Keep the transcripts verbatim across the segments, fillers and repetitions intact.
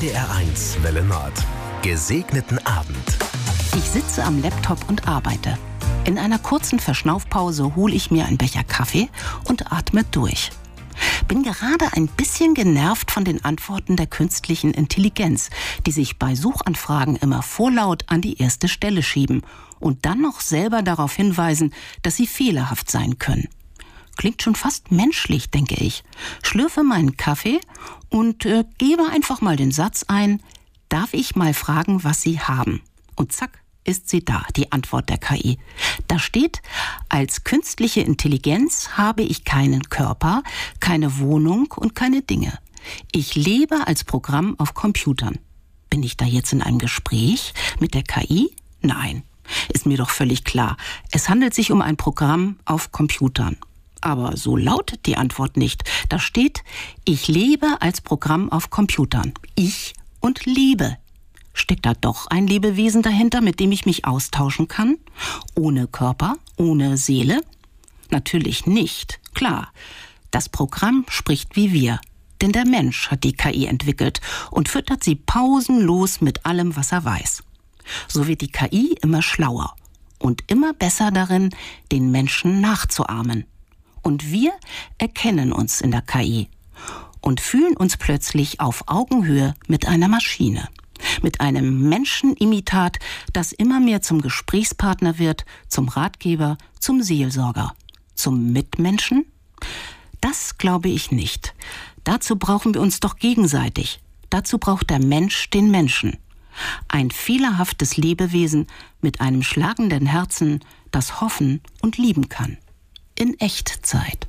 N D R eins Welle Nord. Gesegneten Abend. Ich sitze am Laptop und arbeite. In einer kurzen Verschnaufpause hole ich mir einen Becher Kaffee und atme durch. Bin gerade ein bisschen genervt von den Antworten der künstlichen Intelligenz, die sich bei Suchanfragen immer vorlaut an die erste Stelle schieben und dann noch selber darauf hinweisen, dass sie fehlerhaft sein können. Klingt schon fast menschlich, denke ich. Schlürfe meinen Kaffee und äh, gebe einfach mal den Satz ein: Darf ich mal fragen, was Sie haben? Und zack, ist sie da, die Antwort der K I. Da steht: Als künstliche Intelligenz habe ich keinen Körper, keine Wohnung und keine Dinge. Ich lebe als Programm auf Computern. Bin ich da jetzt in einem Gespräch mit der K I? Nein, ist mir doch völlig klar. Es handelt sich um ein Programm auf Computern. Aber so lautet die Antwort nicht. Da steht: Ich lebe als Programm auf Computern. Ich und lebe. Steckt da doch ein Lebewesen dahinter, mit dem ich mich austauschen kann? Ohne Körper, ohne Seele? Natürlich nicht. Klar, das Programm spricht wie wir. Denn der Mensch hat die K I entwickelt und füttert sie pausenlos mit allem, was er weiß. So wird die K I immer schlauer und immer besser darin, den Menschen nachzuahmen. Und wir erkennen uns in der K I und fühlen uns plötzlich auf Augenhöhe mit einer Maschine. Mit einem Menschenimitat, das immer mehr zum Gesprächspartner wird, zum Ratgeber, zum Seelsorger. Zum Mitmenschen? Das glaube ich nicht. Dazu brauchen wir uns doch gegenseitig. Dazu braucht der Mensch den Menschen. Ein fehlerhaftes Lebewesen mit einem schlagenden Herzen, das hoffen und lieben kann. In Echtzeit.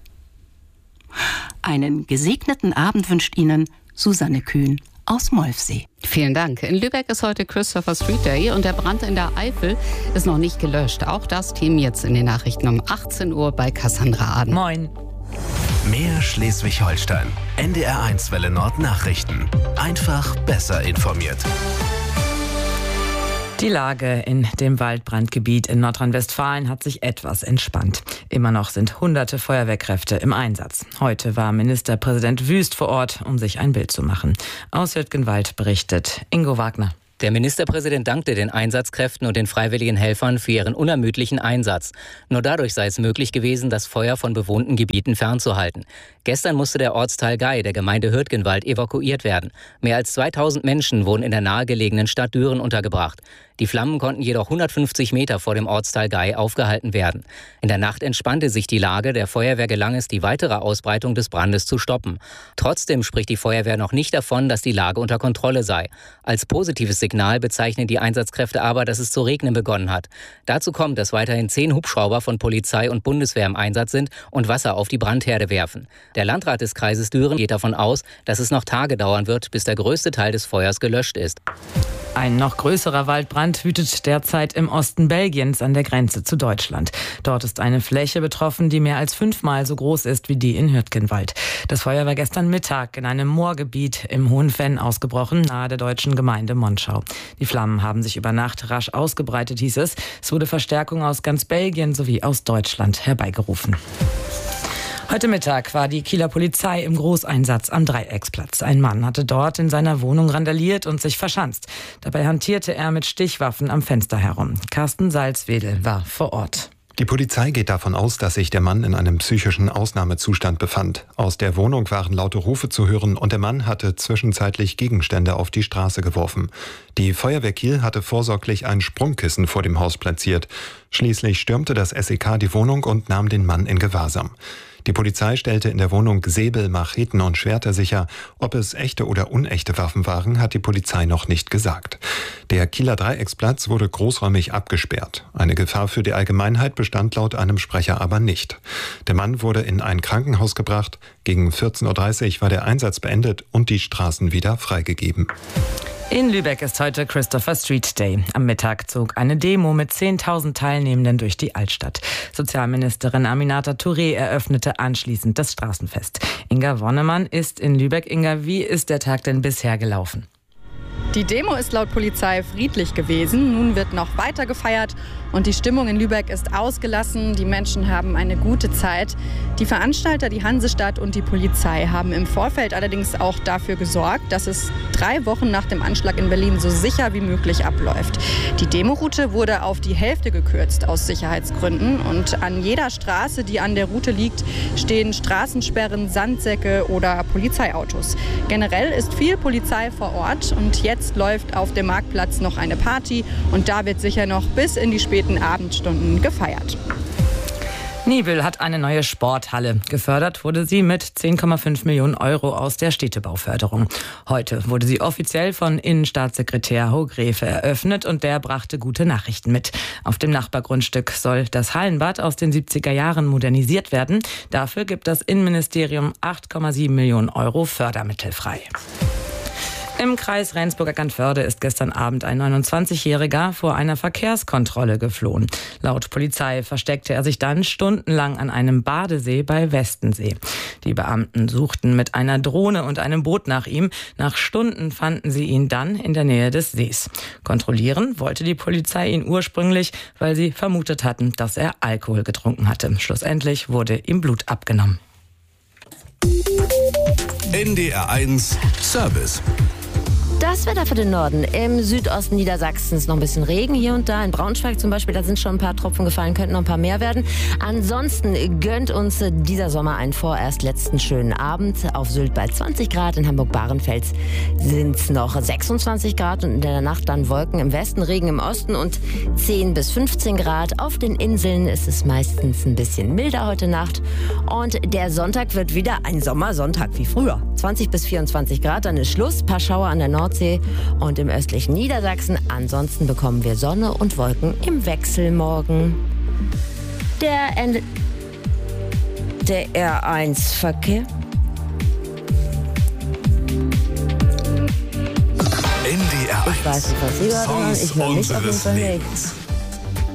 Einen gesegneten Abend wünscht Ihnen Susanne Kühn aus Molfsee. Vielen Dank. In Lübeck ist heute Christopher Street Day und der Brand in der Eifel ist noch nicht gelöscht. Auch das Thema jetzt in den Nachrichten um achtzehn Uhr bei Cassandra Aden. Moin. Mehr Schleswig-Holstein. N D R eins Welle Nord Nachrichten. Einfach besser informiert. Die Lage in dem Waldbrandgebiet in Nordrhein-Westfalen hat sich etwas entspannt. Immer noch sind hunderte Feuerwehrkräfte im Einsatz. Heute war Ministerpräsident Wüst vor Ort, um sich ein Bild zu machen. Aus Hürtgenwald berichtet Ingo Wagner. Der Ministerpräsident dankte den Einsatzkräften und den freiwilligen Helfern für ihren unermüdlichen Einsatz. Nur dadurch sei es möglich gewesen, das Feuer von bewohnten Gebieten fernzuhalten. Gestern musste der Ortsteil Gei der Gemeinde Hürtgenwald evakuiert werden. Mehr als zweitausend Menschen wurden in der nahegelegenen Stadt Düren untergebracht. Die Flammen konnten jedoch hundertfünfzig Meter vor dem Ortsteil Gei aufgehalten werden. In der Nacht entspannte sich die Lage. Der Feuerwehr gelang es, die weitere Ausbreitung des Brandes zu stoppen. Trotzdem spricht die Feuerwehr noch nicht davon, dass die Lage unter Kontrolle sei. Als positives Signal bezeichnen die Einsatzkräfte aber, dass es zu regnen begonnen hat. Dazu kommt, dass weiterhin zehn Hubschrauber von Polizei und Bundeswehr im Einsatz sind und Wasser auf die Brandherde werfen. Der Landrat des Kreises Düren geht davon aus, dass es noch Tage dauern wird, bis der größte Teil des Feuers gelöscht ist. Ein noch größerer Waldbrand wütet derzeit im Osten Belgiens an der Grenze zu Deutschland. Dort ist eine Fläche betroffen, die mehr als fünfmal so groß ist wie die in Hürtgenwald. Das Feuer war gestern Mittag in einem Moorgebiet im Hohen Venn ausgebrochen, nahe der deutschen Gemeinde Monschau. Die Flammen haben sich über Nacht rasch ausgebreitet, hieß es. Es wurde Verstärkung aus ganz Belgien sowie aus Deutschland herbeigerufen. Heute Mittag war die Kieler Polizei im Großeinsatz am Dreiecksplatz. Ein Mann hatte dort in seiner Wohnung randaliert und sich verschanzt. Dabei hantierte er mit Stichwaffen am Fenster herum. Carsten Salzwedel war vor Ort. Die Polizei geht davon aus, dass sich der Mann in einem psychischen Ausnahmezustand befand. Aus der Wohnung waren laute Rufe zu hören und der Mann hatte zwischenzeitlich Gegenstände auf die Straße geworfen. Die Feuerwehr Kiel hatte vorsorglich ein Sprungkissen vor dem Haus platziert. Schließlich stürmte das S E K die Wohnung und nahm den Mann in Gewahrsam. Die Polizei stellte in der Wohnung Säbel, Macheten und Schwerter sicher. Ob es echte oder unechte Waffen waren, hat die Polizei noch nicht gesagt. Der Kieler Dreiecksplatz wurde großräumig abgesperrt. Eine Gefahr für die Allgemeinheit bestand laut einem Sprecher aber nicht. Der Mann wurde in ein Krankenhaus gebracht. Gegen vierzehn Uhr dreißig war der Einsatz beendet und die Straßen wieder freigegeben. In Lübeck ist heute Christopher Street Day. Am Mittag zog eine Demo mit zehntausend Teilnehmenden durch die Altstadt. Sozialministerin Aminata Touré eröffnete anschließend das Straßenfest. Inga Wonnemann ist in Lübeck. Inga, wie ist der Tag denn bisher gelaufen? Die Demo ist laut Polizei friedlich gewesen. Nun wird noch weiter gefeiert und die Stimmung in Lübeck ist ausgelassen. Die Menschen haben eine gute Zeit. Die Veranstalter, die Hansestadt und die Polizei haben im Vorfeld allerdings auch dafür gesorgt, dass es drei Wochen nach dem Anschlag in Berlin so sicher wie möglich abläuft. Die Demoroute wurde auf die Hälfte gekürzt aus Sicherheitsgründen und an jeder Straße, die an der Route liegt, stehen Straßensperren, Sandsäcke oder Polizeiautos. Generell ist viel Polizei vor Ort und jetzt Jetzt läuft auf dem Marktplatz noch eine Party und da wird sicher noch bis in die späten Abendstunden gefeiert. Nibel hat eine neue Sporthalle. Gefördert wurde sie mit zehn Komma fünf Millionen Euro aus der Städtebauförderung. Heute wurde sie offiziell von Innenstaatssekretär Hogrefe eröffnet und der brachte gute Nachrichten mit. Auf dem Nachbargrundstück soll das Hallenbad aus den siebziger Jahren modernisiert werden. Dafür gibt das Innenministerium acht Komma sieben Millionen Euro Fördermittel frei. Im Kreis Rendsburg-Eckernförde ist gestern Abend ein neunundzwanzigjähriger vor einer Verkehrskontrolle geflohen. Laut Polizei versteckte er sich dann stundenlang an einem Badesee bei Westensee. Die Beamten suchten mit einer Drohne und einem Boot nach ihm. Nach Stunden fanden sie ihn dann in der Nähe des Sees. Kontrollieren wollte die Polizei ihn ursprünglich, weil sie vermutet hatten, dass er Alkohol getrunken hatte. Schlussendlich wurde ihm Blut abgenommen. N D R eins Service. Das Wetter für den Norden. Im Südosten Niedersachsens noch ein bisschen Regen hier und da. In Braunschweig zum Beispiel, da sind schon ein paar Tropfen gefallen, könnten noch ein paar mehr werden. Ansonsten gönnt uns dieser Sommer einen vorerst letzten schönen Abend. Auf Sylt bei zwanzig Grad, in Hamburg-Bahrenfels sind es noch sechsundzwanzig Grad und in der Nacht dann Wolken im Westen, Regen im Osten und zehn bis fünfzehn Grad. Auf den Inseln ist es meistens ein bisschen milder heute Nacht. Und der Sonntag wird wieder ein Sommersonntag wie früher. zwanzig bis vierundzwanzig Grad, dann ist Schluss. Ein paar Schauer an der Nordsee und im östlichen Niedersachsen. Ansonsten bekommen wir Sonne und Wolken im Wechsel morgen. Der Ende der R eins Verkehr. N D R eins. Ich weiß nicht, was Sie gerade hören. Ich höre mich auf jeden Fall nicht.